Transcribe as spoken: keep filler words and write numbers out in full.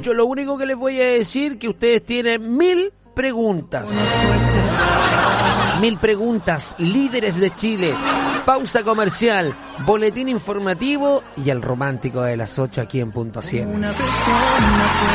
Yo lo único que les voy a decir que ustedes tienen mil preguntas. Mil preguntas, líderes de Chile. Pausa comercial, boletín informativo y el romántico de las ocho aquí en Punto siete.